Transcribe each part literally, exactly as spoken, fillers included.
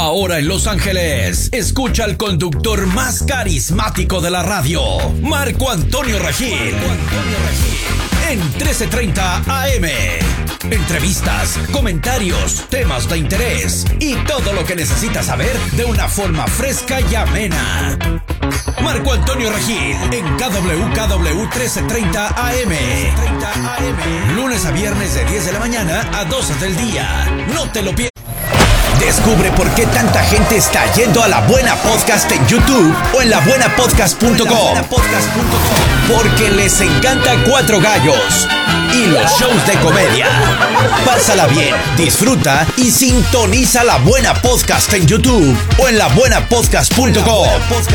Ahora en Los Ángeles, escucha al conductor más carismático de la radio, Marco Antonio Regil. Marco Antonio Regil. En trece treinta A M. Entrevistas, comentarios, temas de interés y todo lo que necesitas saber de una forma fresca y amena. Marco Antonio Regil en K W K W trece treinta A M. Lunes a viernes de diez de la mañana a doce del día. No te lo pierdas. Descubre por qué tanta gente está yendo a La Buena Podcast en YouTube o en la buena podcast punto com. Porque les encanta Cuatro Gallos y los shows de comedia. Pásala bien, disfruta y sintoniza La Buena Podcast en YouTube o en la buena podcast punto com.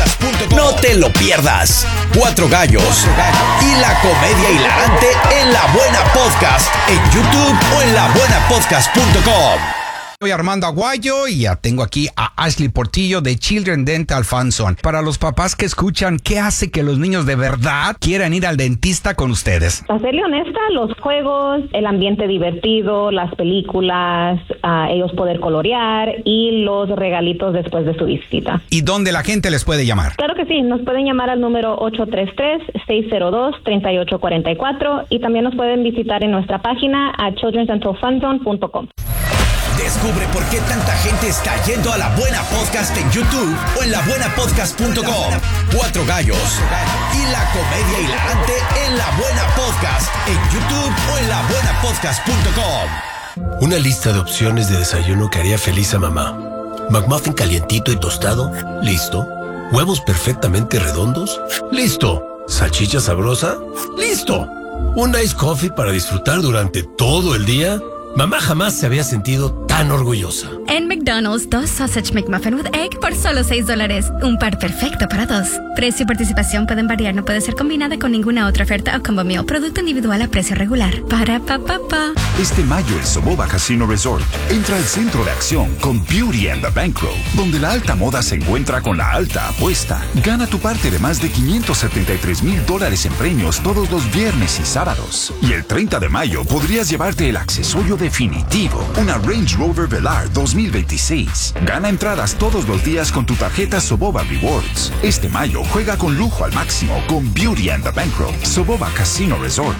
No te lo pierdas. Cuatro Gallos y la comedia hilarante en La Buena Podcast en YouTube o en la buena podcast punto com. Soy Armando Aguayo y ya tengo aquí a Ashley Portillo de Children Dental Funson. Para los papás que escuchan, ¿qué hace que los niños de verdad quieran ir al dentista con ustedes? Para serle honesta, los juegos, el ambiente divertido, las películas, uh, ellos poder colorear y los regalitos después de su visita. ¿Y dónde la gente les puede llamar? Claro que sí, nos pueden llamar al número ocho tres tres, seis cero dos, tres ocho cuatro cuatro y también nos pueden visitar en nuestra página a children dental funson punto com. Descubre por qué tanta gente está yendo a La Buena Podcast en YouTube o en la buena podcast punto com. Cuatro Gallos y la comedia hilarante en La Buena Podcast en YouTube o en la buena podcast punto com. Una lista de opciones de desayuno que haría feliz a mamá. McMuffin calientito y tostado, listo. Huevos perfectamente redondos, listo. Salchicha sabrosa, listo. Un ice coffee para disfrutar durante todo el día. Mamá jamás se había sentido tan orgullosa. En McDonald's, dos Sausage McMuffin with Egg por solo seis dólares. Un par perfecto para dos. Precio y participación pueden variar. No puede ser combinada con ninguna otra oferta o combo meal. Producto individual a precio regular. Para pa pa pa. Este mayo el Soboba Casino Resort entra al centro de acción con Beauty and the Bankroll, donde la alta moda se encuentra con la alta apuesta. Gana tu parte de más de quinientos setenta y tres mil dólares en premios todos los viernes y sábados. Y el treinta de mayo podrías llevarte el accesorio definitivo, una Range Rover Velar dos mil veintiséis. Gana entradas todos los días con tu tarjeta Soboba Rewards. Este mayo juega con lujo al máximo con Beauty and the Bankroll. Soboba Casino Resort.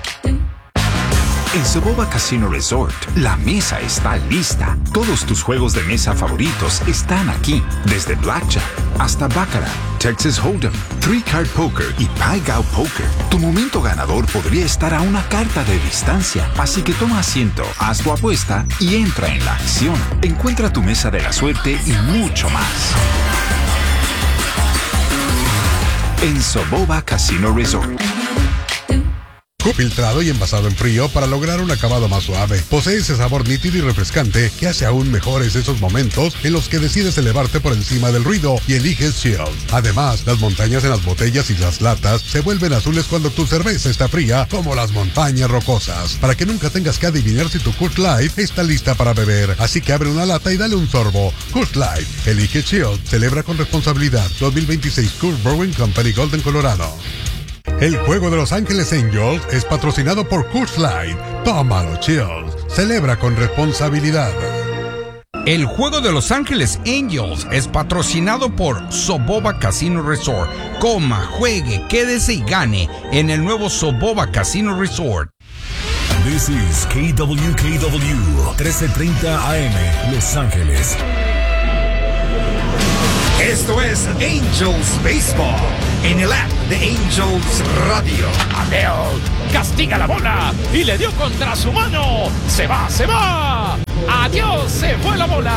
En Soboba Casino Resort, la mesa está lista. Todos tus juegos de mesa favoritos están aquí. Desde Blackjack hasta Baccarat, Texas Hold'em, Three Card Poker y Pai Gow Poker. Tu momento ganador podría estar a una carta de distancia. Así que toma asiento, haz tu apuesta y entra en la acción. Encuentra tu mesa de la suerte y mucho más en Soboba Casino Resort. Filtrado y envasado en frío para lograr un acabado más suave. Posee ese sabor nítido y refrescante que hace aún mejores esos momentos en los que decides elevarte por encima del ruido y eliges Chill. Además, las montañas en las botellas y las latas se vuelven azules cuando tu cerveza está fría, como las montañas rocosas. Para que nunca tengas que adivinar si tu Coors Light está lista para beber. Así que abre una lata y dale un sorbo. Coors Light, elige Chill. Celebra con responsabilidad. dos mil veintiséis Coors Brewing Company, Golden, Colorado. El juego de Los Ángeles Angels es patrocinado por Coors Light. Tómalo, Chills. Celebra con responsabilidad. El juego de Los Ángeles Angels es patrocinado por Soboba Casino Resort. Coma, juegue, quédese y gane en el nuevo Soboba Casino Resort. This is K W K W trece treinta A M, Los Ángeles. Esto es Angels Baseball en el app de Angels Radio. Adele castiga la bola y le dio contra su mano. Se va, se va. Adiós, se fue la bola.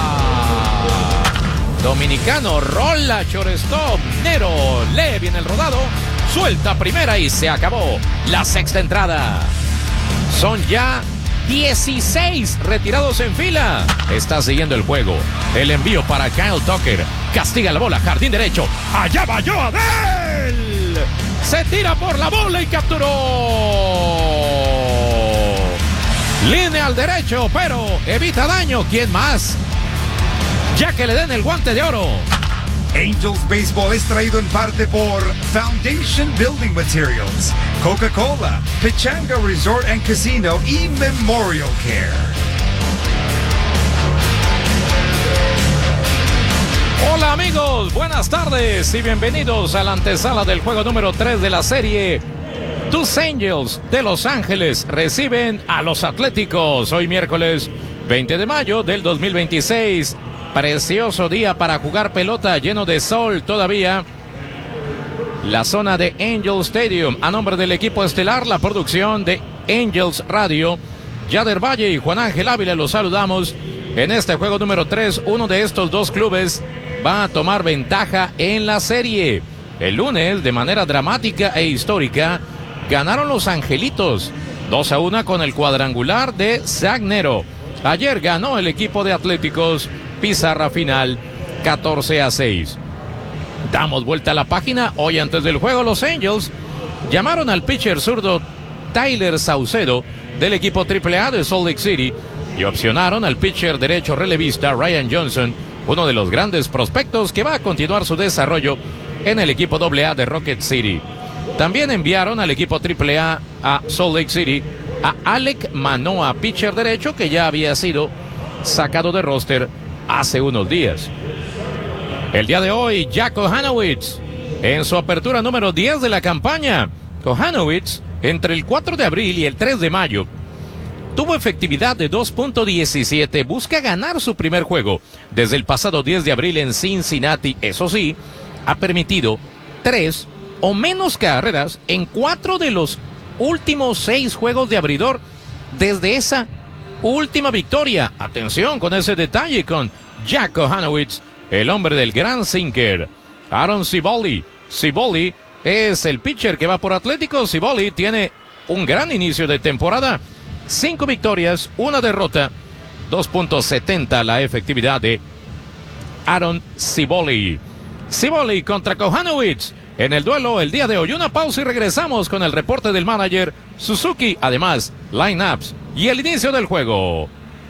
Dominicano rola shortstop. Nero lee bien el rodado. Suelta primera y se acabó la sexta entrada. Son ya dieciséis retirados en fila. Está siguiendo el juego. El envío para Kyle Tucker. Castiga la bola, jardín derecho. Allá va yo, Adel. Se tira por la bola y capturó. Línea al derecho, pero evita daño. ¿Quién más? Ya que le den el guante de oro. Angels Baseball es traído en parte por Foundation Building Materials, Coca-Cola, Pechanga Resort and Casino y Memorial Care. Amigos, buenas tardes y bienvenidos a la antesala del juego número tres de la serie. Tus Angels de Los Ángeles reciben a los Atléticos hoy miércoles veinte de mayo del dos mil veintiséis. Precioso día para jugar pelota, lleno de sol todavía. La zona de Angel Stadium, a nombre del equipo estelar, la producción de Angels Radio. Yader Valle y Juan Ángel Ávila los saludamos. En este juego número tres, uno de estos dos clubes va a tomar ventaja en la serie. El lunes, de manera dramática e histórica, ganaron los Angelitos dos a uno con el cuadrangular de Zagnero. Ayer ganó el equipo de Atléticos, pizarra final catorce a seis. Damos vuelta a la página. Hoy antes del juego los Angels llamaron al pitcher zurdo Tyler Saucedo del equipo triple A de Salt Lake City y opcionaron al pitcher derecho relevista Ryan Johnson, uno de los grandes prospectos que va a continuar su desarrollo en el equipo doble A de Rocket City. También enviaron al equipo triple A a Salt Lake City a Alec Manoah, pitcher derecho que ya había sido sacado de roster hace unos días. El día de hoy, Jack Kohanowitz, en su apertura número diez de la campaña. Kohanowitz, entre el cuatro de abril y el tres de mayo, tuvo efectividad de dos punto diecisiete, busca ganar su primer juego. Desde el pasado diez de abril en Cincinnati, eso sí, ha permitido tres o menos carreras en cuatro de los últimos seis juegos de abridor desde esa última victoria. Atención con ese detalle con Jack Kohanowitz, el hombre del gran sinker. Aaron Civoli. Civoli es el pitcher que va por Atlético. Civoli tiene un gran inicio de temporada. Cinco victorias, una derrota, dos punto setenta la efectividad de Aaron Civoli. Civoli contra Kohanowitz en el duelo el día de hoy. Una pausa y regresamos con el reporte del manager Suzuki. Además, lineups y el inicio del juego.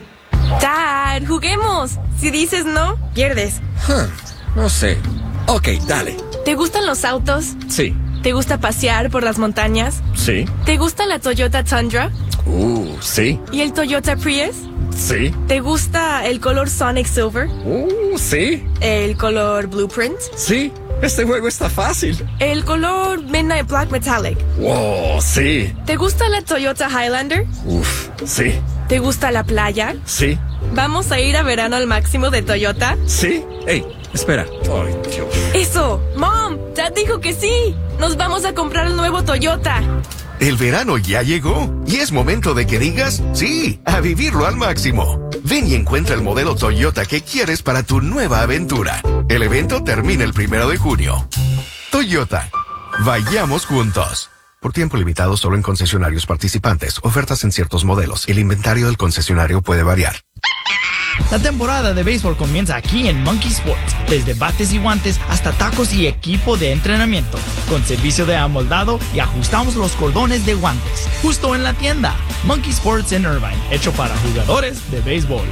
Dad, juguemos. Si dices no, pierdes. Huh, no sé. Ok, dale. ¿Te gustan los autos? Sí. ¿Te gusta pasear por las montañas? Sí. ¿Te gusta la Toyota Tundra? Uh, sí. ¿Y el Toyota Prius? Sí. ¿Te gusta el color Sonic Silver? Uh, sí. ¿El color Blueprint? Sí. Este juego está fácil. ¿El color Midnight Black Metallic? Wow, sí. ¿Te gusta la Toyota Highlander? Uf, sí. ¿Te gusta la playa? Sí. ¿Vamos a ir a verano al máximo de Toyota? Sí. Ey, espera. Ay, Dios. ¡Eso! ¡Mom! Dad dijo que sí. Nos vamos a comprar el nuevo Toyota. El verano ya llegó y es momento de que digas sí, a vivirlo al máximo. Ven y encuentra el modelo Toyota que quieres para tu nueva aventura. El evento termina el primero de junio. Toyota. Vayamos juntos. Por tiempo limitado solo en concesionarios participantes. Ofertas en ciertos modelos. El inventario del concesionario puede variar. La temporada de béisbol comienza aquí en Monkey Sports. Desde bates y guantes hasta tacos y equipo de entrenamiento. Con servicio de amoldado y ajustamos los cordones de guantes. Justo en la tienda. Monkey Sports en Irvine. Hecho para jugadores de béisbol.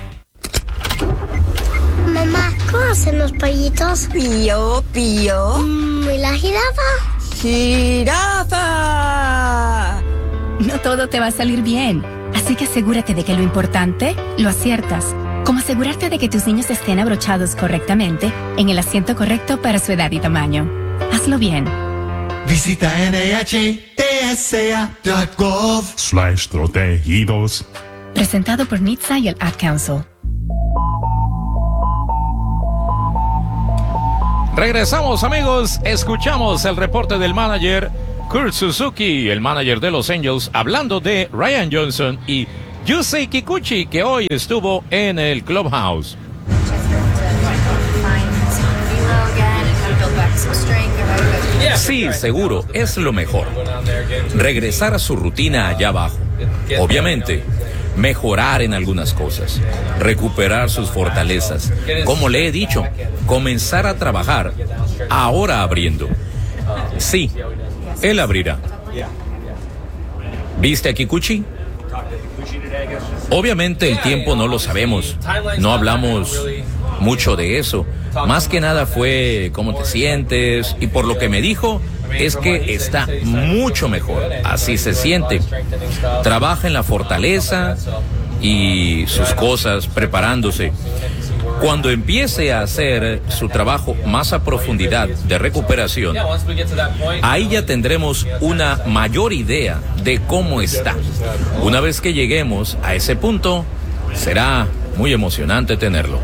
Mamá, ¿cómo hacen los pollitos? Pío, pío. Mm, ¿Y la jirafa? ¡Jirafa! No todo te va a salir bien. Así que asegúrate de que lo importante lo aciertas. Como asegurarte de que tus niños estén abrochados correctamente en el asiento correcto para su edad y tamaño. Hazlo bien. Visita N H T S A punto gov slash protegidos. Presentado por N H T S A y el Ad Council. Regresamos, amigos. Escuchamos el reporte del manager Kurt Suzuki, el manager de los Angels, hablando de Ryan Johnson y Yusei Kikuchi, que hoy estuvo en el clubhouse. Sí, seguro, es lo mejor. Regresar a su rutina allá abajo. Obviamente, mejorar en algunas cosas, recuperar sus fortalezas. Como le he dicho, comenzar a trabajar, ahora abriendo. Sí, él abrirá. ¿Viste a Kikuchi? Obviamente el tiempo no lo sabemos. No hablamos mucho de eso. Más que nada fue cómo te sientes, y por lo que me dijo es que está mucho mejor. Así se siente. Trabaja en la fortaleza y sus cosas, preparándose. Cuando empiece a hacer su trabajo más a profundidad de recuperación, ahí ya tendremos una mayor idea de cómo está. Una vez que lleguemos a ese punto, será muy emocionante tenerlo.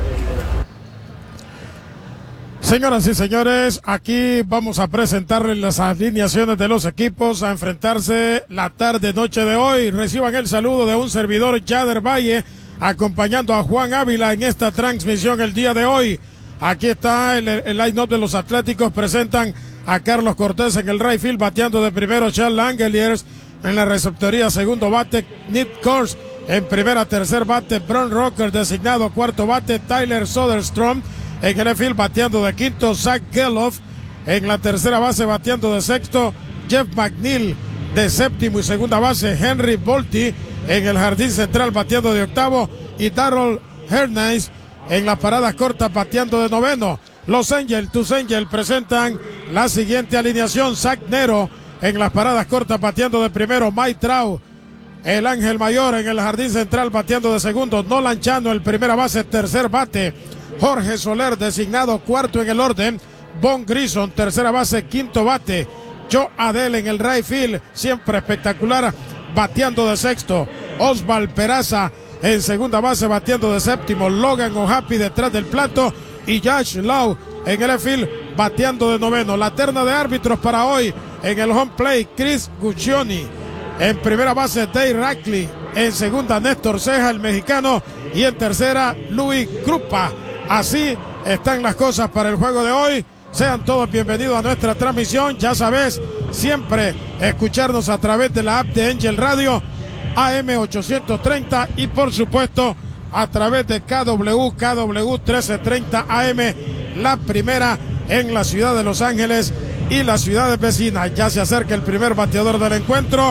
Señoras y señores, aquí vamos a presentarles las alineaciones de los equipos a enfrentarse la tarde-noche de hoy. Reciban el saludo de un servidor, Yader Valle, acompañando a Juan Ávila en esta transmisión el día de hoy. Aquí está el, el line-up de los Atléticos. Presentan a Carlos Cortés en el right field, bateando de primero Charles Langeliers. En la receptoría, segundo bate, Nick Kors. En primera, tercer bate, Bron Rocker, designado cuarto bate, Tyler Soderstrom. En el field, bateando de quinto, Zach Geloff. En la tercera base, bateando de sexto, Jeff McNeil. De séptimo y segunda base, Henry Volti. En el jardín central, bateando de octavo, y Darrell Hernandez en las paradas cortas, bateando de noveno. Los Angels, tus Angels, presentan la siguiente alineación: Zach Nero en las paradas cortas, bateando de primero, Mike Trout, el Ángel Mayor, en el jardín central, bateando de segundo, Nolan Chano, el primera base, tercer bate, Jorge Soler, designado cuarto en el orden, Von Grison, tercera base, quinto bate, Joe Adele en el right field, siempre espectacular, bateando de sexto, Osval Peraza en segunda base, bateando de séptimo, Logan O'Happy detrás del plato, y Josh Lowe en el field, bateando de noveno. La terna de árbitros para hoy: en el home plate, Chris Guccioni; en primera base, Dave Rackley; en segunda, Néstor Ceja, el mexicano; y en tercera, Luis Krupa. Así están las cosas para el juego de hoy. Sean todos bienvenidos a nuestra transmisión. Ya sabes, siempre escucharnos a través de la app de Angel Radio, A M ochocientos treinta, y por supuesto a través de K W K W trece treinta A M, la primera en la ciudad de Los Ángeles y las ciudades vecinas. Ya se acerca el primer bateador del encuentro.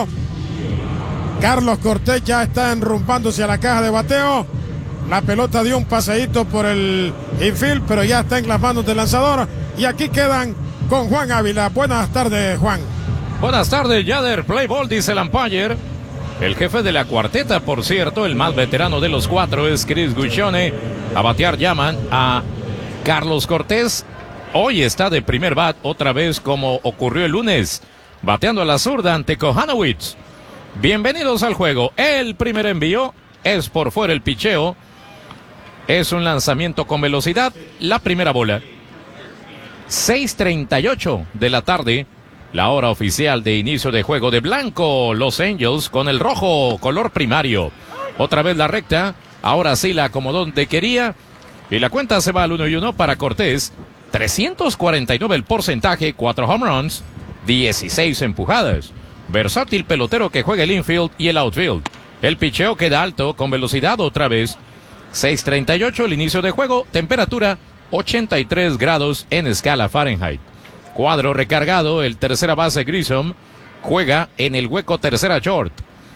Carlos Cortés ya está enrumbándose a la caja de bateo. La pelota dio un paseíto por el infield, pero ya está en las manos del lanzador. Y aquí quedan con Juan Ávila. Buenas tardes, Juan. Buenas tardes, Yader. Play ball, dice el umpire. El jefe de la cuarteta, por cierto, el más veterano de los cuatro, es Chris Guccione. A batear llaman a Carlos Cortés. Hoy está de primer bat, otra vez como ocurrió el lunes, bateando a la zurda ante Kohanowitz. Bienvenidos al juego. El primer envío es por fuera el picheo. Es un lanzamiento con velocidad. La primera bola. seis treinta y ocho de la tarde. La hora oficial de inicio de juego. De blanco Los Angels con el rojo color primario. Otra vez la recta. Ahora sí la acomodó donde quería. Y la cuenta se va al uno y uno para Cortés. trescientos cuarenta y nueve el porcentaje. cuatro home runs. dieciséis empujadas. Versátil pelotero que juega el infield y el outfield. El picheo queda alto con velocidad otra vez. seis treinta y ocho el inicio de juego. Temperatura ochenta y tres grados en escala Fahrenheit. Cuadro recargado. El tercera base Grissom juega en el hueco tercera short.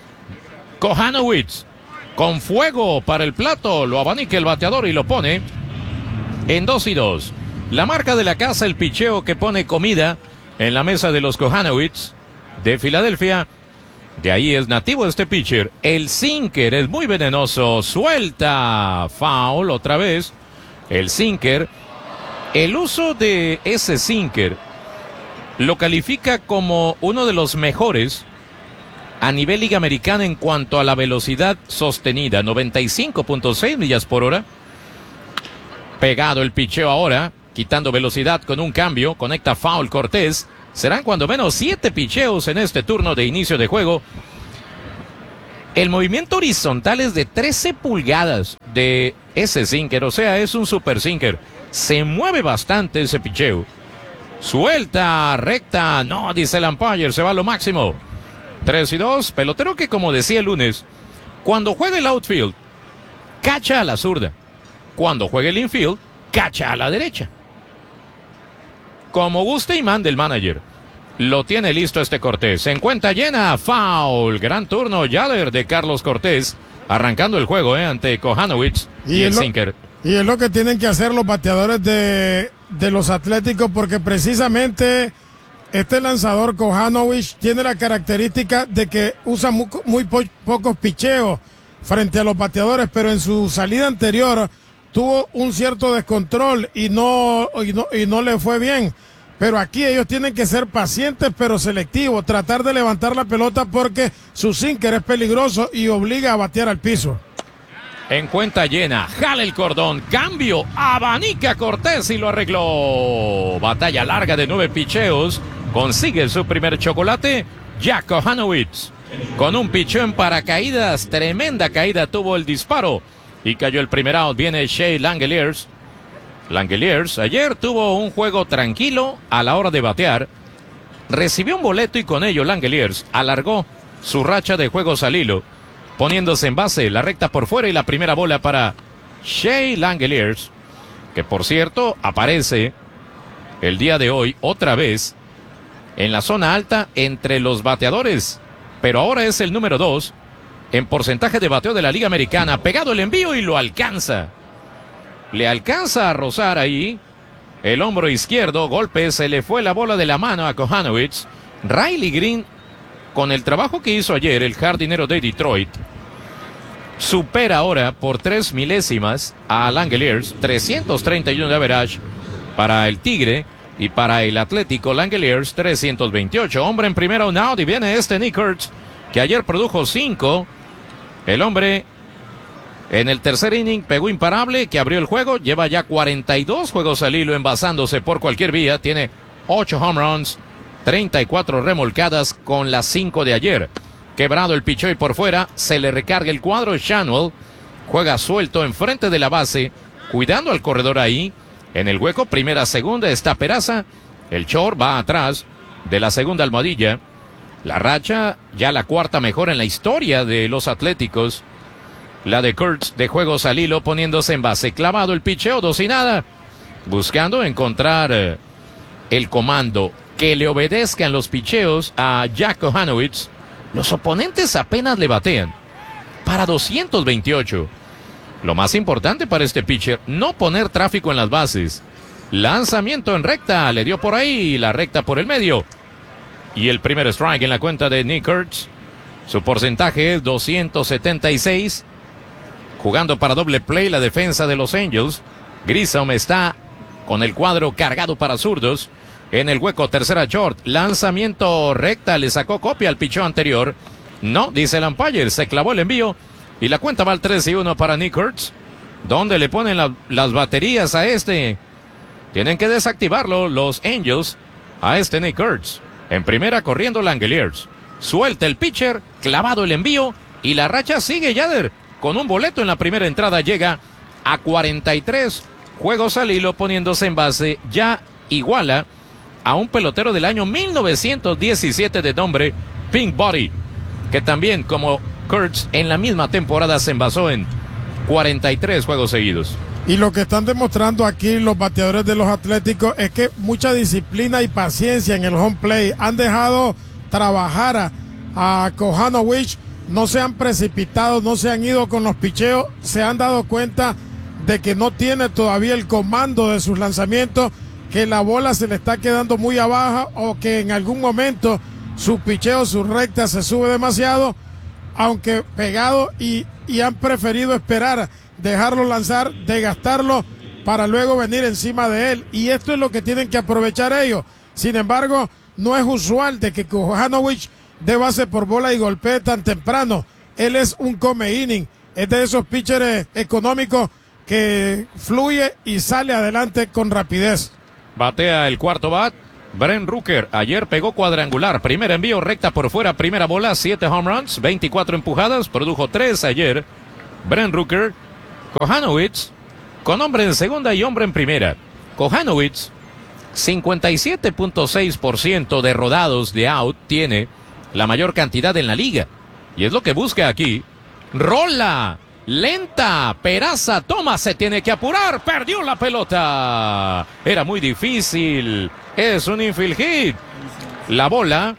Kohanowitz con fuego para el plato. Lo abanica el bateador y lo pone en dos y dos. La marca de la casa, el picheo que pone comida en la mesa de los Kohanowitz de Filadelfia. De ahí es nativo este pitcher. El sinker es muy venenoso. Suelta. Foul otra vez. El sinker. El uso de ese sinker lo califica como uno de los mejores a nivel Liga Americana en cuanto a la velocidad sostenida. noventa y cinco punto seis millas por hora. Pegado el picheo ahora. Quitando velocidad con un cambio. Conecta foul Cortés. Serán cuando menos siete picheos en este turno de inicio de juego. El movimiento horizontal es de trece pulgadas de ese sinker, o sea, es un super sinker. Se mueve bastante ese picheo. Suelta, recta, no, dice el umpire, se va a lo máximo. tres y dos, pelotero que, como decía el lunes, cuando juega el outfield, cacha a la zurda. Cuando juega el infield, cacha a la derecha. Como guste y mande el manager. Lo tiene listo este Cortés. Se encuentra llena. Foul. Gran turno, Yader, de Carlos Cortés. Arrancando el juego eh, ante Kohanowitz y, y el lo, sinker. Y es lo que tienen que hacer los bateadores de, de los Atléticos, porque precisamente este lanzador Kohanowitz tiene la característica de que usa muy, muy po pocos picheos frente a los bateadores, pero en su salida anterior tuvo un cierto descontrol y no, y no, y no le fue bien. Pero aquí ellos tienen que ser pacientes pero selectivos, tratar de levantar la pelota porque su sinker es peligroso y obliga a batear al piso. En cuenta llena, jala el cordón, cambio, abanica Cortés y lo arregló. Batalla larga de nueve picheos, consigue su primer chocolate, Jack Kohanowitz. Con un picheo en paracaídas, tremenda caída tuvo el disparo y cayó el primer out. Viene Shea Langeliers. Langeliers ayer tuvo un juego tranquilo a la hora de batear. Recibió un boleto y con ello Langeliers alargó su racha de juegos al hilo, poniéndose en base, la recta por fuera y la primera bola para Shea Langeliers, que por cierto aparece el día de hoy otra vez en la zona alta entre los bateadores, pero ahora es el número dos en porcentaje de bateo de la Liga Americana. Pegado el envío y lo alcanza. Le alcanza a rozar ahí el hombro izquierdo, golpe, se le fue la bola de la mano a Kohanowitz. Riley Green, con el trabajo que hizo ayer el jardinero de Detroit, supera ahora por tres milésimas a Langeliers, trescientos treinta y uno de average para el Tigre y para el Atlético Langeliers trescientos veintiocho. Hombre en primera, un out y viene este Nick Kurtz, que ayer produjo cinco. El hombre en el tercer inning pegó imparable, que abrió el juego, lleva ya cuarenta y dos juegos al hilo envasándose por cualquier vía, tiene ocho home runs, treinta y cuatro remolcadas con las cinco de ayer. Quebrado el picheo y por fuera, se le recarga el cuadro. Shanwell juega suelto enfrente de la base, cuidando al corredor ahí. En el hueco, primera, segunda, está Peraza. El short va atrás de la segunda almohadilla. La racha, ya la cuarta mejor en la historia de los Atléticos. La de Kurtz de juegos al hilo, poniéndose en base. Clavado el picheo, dos y nada. Buscando encontrar eh, el comando que le obedezcan los picheos a Jack Kohanowitz. Los oponentes apenas le batean para doscientos veintiocho. Lo más importante para este pitcher, no poner tráfico en las bases. Lanzamiento en recta, le dio por ahí, la recta por el medio. Y el primer strike en la cuenta de Nick Kurtz. Su porcentaje es doscientos setenta y seis. Jugando para doble play la defensa de los Angels. Grissom está con el cuadro cargado para zurdos. En el hueco, tercera short, lanzamiento recta, le sacó copia al picheo anterior. No, dice el umpire, se clavó el envío y la cuenta va al tres y uno para Nick Kurtz. ¿Dónde le ponen la, las baterías a este? Tienen que desactivarlo los Angels a este Nick Kurtz. En primera corriendo Langeliers. Suelta el pitcher, clavado el envío y la racha sigue Yader. Con un boleto en la primera entrada llega a cuarenta y tres juegos al hilo, poniéndose en base, ya iguala a un pelotero del año mil novecientos diecisiete de nombre Pink Body, que también como Kurtz en la misma temporada se envasó en cuarenta y tres juegos seguidos. Y lo que están demostrando aquí los bateadores de los Atléticos es que mucha disciplina y paciencia en el home play. Han dejado trabajar a, a Kohanowitz, no se han precipitado, no se han ido con los picheos, se han dado cuenta de que no tiene todavía el comando de sus lanzamientos, que la bola se le está quedando muy abajo o que en algún momento su picheo, su recta se sube demasiado, aunque pegado, y, y han preferido esperar, dejarlo lanzar, desgastarlo para luego venir encima de él, y esto es lo que tienen que aprovechar ellos. Sin embargo, no es usual de que Kohanowitz dé base por bola y golpee tan temprano. Él es un come inning, es de esos pitchers económicos que fluye y sale adelante con rapidez. Batea el cuarto bat, Brent Rooker. Ayer pegó cuadrangular, primer envío, recta por fuera, primera bola, siete home runs, veinticuatro empujadas, produjo tres ayer. Brent Rooker. Kohanowitz, con hombre en segunda y hombre en primera. Kohanowitz, cincuenta y siete punto seis por ciento de rodados de out, tiene la mayor cantidad en la liga. Y es lo que busca aquí. Rola. Lenta, Peraza toma, se tiene que apurar, perdió la pelota. Era muy difícil, es un infield hit. La bola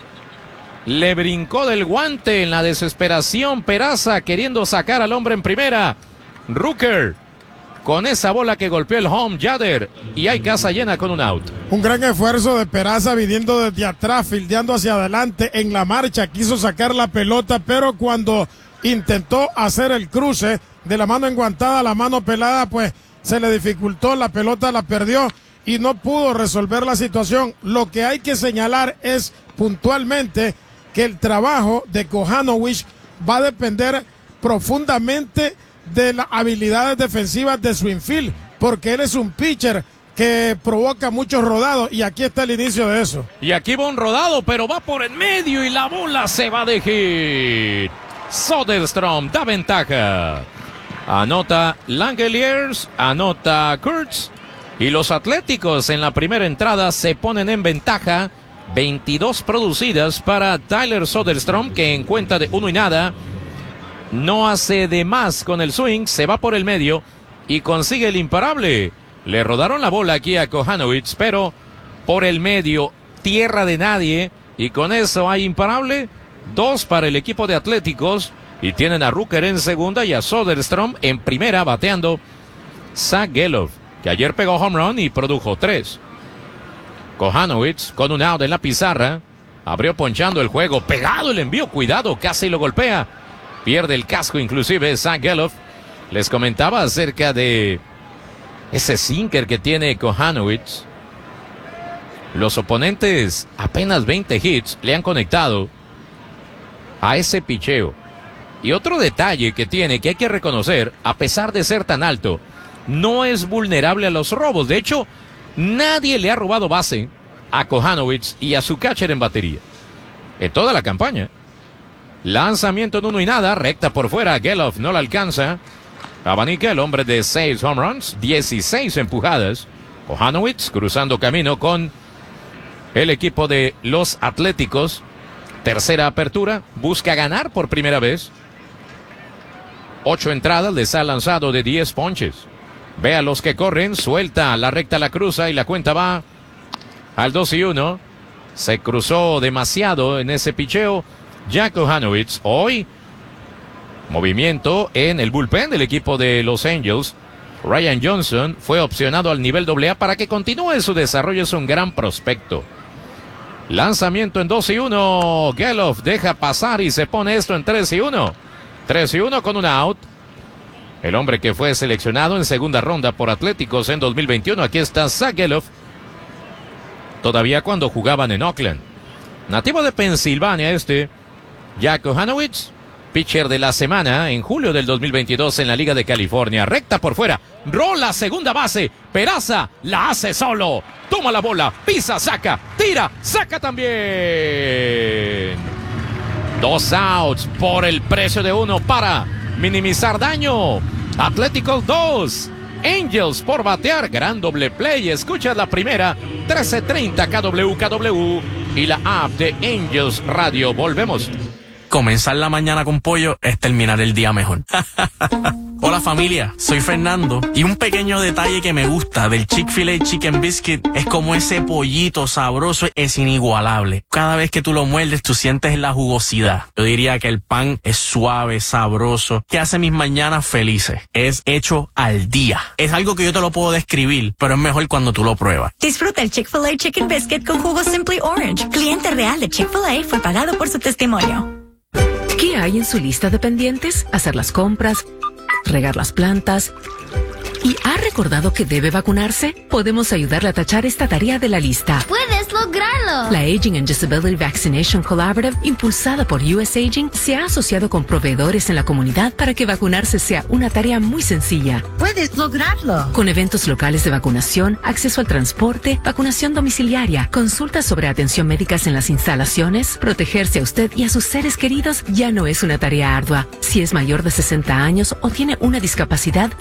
le brincó del guante en la desesperación. Peraza queriendo sacar al hombre en primera. Rooker con esa bola que golpeó el home, Yader, y hay casa llena con un out. Un gran esfuerzo de Peraza viniendo desde atrás, fildeando hacia adelante en la marcha, quiso sacar la pelota, pero cuando intentó hacer el cruce de la mano enguantada a la mano pelada, pues se le dificultó, la pelota la perdió y no pudo resolver la situación. Lo que hay que señalar es puntualmente que el trabajo de Kohanowicz va a depender profundamente de las habilidades defensivas de su infield, porque él es un pitcher que provoca muchos rodados, y aquí está el inicio de eso. Y aquí va un rodado, pero va por en medio y la bola se va de hit. Soderstrom da ventaja. Anota Langeliers, anota Kurtz, y los Atléticos en la primera entrada se ponen en ventaja. veintidós producidas para Tyler Soderstrom, que en cuenta de uno y nada no hace de más con el swing, se va por el medio y consigue el imparable. Le rodaron la bola aquí a Kohanowicz, pero por el medio, tierra de nadie, y con eso hay imparable. Dos para el equipo de Atléticos, y tienen a Rooker en segunda y a Soderstrom en primera, bateando Zach Gelof, que ayer pegó home run y produjo tres. Kohanowicz con un out en la pizarra, abrió ponchando el juego, pegado el envío, cuidado, casi lo golpea, pierde el casco inclusive Zach Gelof. Les comentaba acerca de ese sinker que tiene Kohanowicz. Los oponentes apenas veinte hits le han conectado a ese picheo. Y otro detalle que tiene, que hay que reconocer, a pesar de ser tan alto, no es vulnerable a los robos. De hecho, nadie le ha robado base a Kohanowicz y a su catcher en batería en toda la campaña. Lanzamiento en uno y nada, recta por fuera, Gelof no la alcanza. Abanica el hombre de seis home runs, dieciséis empujadas. Kohanowicz cruzando camino con el equipo de los Atléticos. Tercera apertura, busca ganar por primera vez. Ocho entradas, les ha lanzado de diez ponches. Ve a los que corren, suelta la recta, la cruza y la cuenta va al dos y uno. Se cruzó demasiado en ese picheo Jack Kohanowicz. Hoy, movimiento en el bullpen del equipo de Los Angels. Ryan Johnson fue opcionado al nivel doble A para que continúe su desarrollo. Es un gran prospecto. Lanzamiento en dos y uno. Gelof deja pasar y se pone esto en tres y uno. tres y uno con un out. El hombre que fue seleccionado en segunda ronda por Atléticos en dos mil veintiuno. Aquí está Zach Gelof. Todavía cuando jugaban en Oakland. Nativo de Pensilvania este. Jack Kohanowicz, pitcher de la semana en julio del dos mil veintidós en la Liga de California. Recta por fuera. Rola segunda base. Peraza la hace solo. Toma la bola. Pisa, saca. Tira, saca también. Dos outs por el precio de uno para minimizar daño. Atléticos dos. Angels por batear. Gran doble play. Escucha la primera. trece treinta K W K W y la app de Angels Radio. Volvemos. Comenzar la mañana con pollo es terminar el día mejor. Hola familia, soy Fernando y un pequeño detalle que me gusta del Chick-fil-A Chicken Biscuit es como ese pollito sabroso es inigualable. Cada vez que tú lo muerdes tú sientes la jugosidad. Yo diría que el pan es suave, sabroso, que hace mis mañanas felices. Es hecho al día. Es algo que yo te lo puedo describir, pero es mejor cuando tú lo pruebas. Disfruta el Chick-fil-A Chicken Biscuit con jugo Simply Orange. Cliente real de Chick-fil-A fue pagado por su testimonio. ¿Qué hay en su lista de pendientes? Hacer las compras, regar las plantas. ¿Y ha recordado que debe vacunarse? Podemos ayudarle a tachar esta tarea de la lista. ¡Puedes lograrlo! La Aging and Disability Vaccination Collaborative, impulsada por U S Aging, se ha asociado con proveedores en la comunidad para que vacunarse sea una tarea muy sencilla. ¡Puedes lograrlo! Con eventos locales de vacunación, acceso al transporte, vacunación domiciliaria, consultas sobre atención médicas en las instalaciones, protegerse a usted y a sus seres queridos ya no es una tarea ardua. Si es mayor de sesenta años o tiene una discapacidad,